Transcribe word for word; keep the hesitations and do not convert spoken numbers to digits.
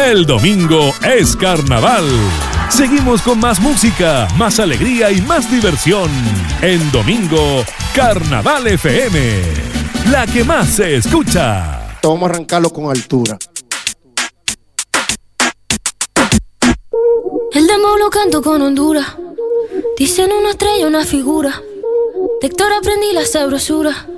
El domingo es carnaval. Seguimos con más música, más alegría y más diversión. En Domingo, Carnaval F M, la que más se escucha. Vamos a arrancarlo con altura. El demo lo canto con Honduras. Dicen una estrella, una figura. De Héctor aprendí la sabrosura.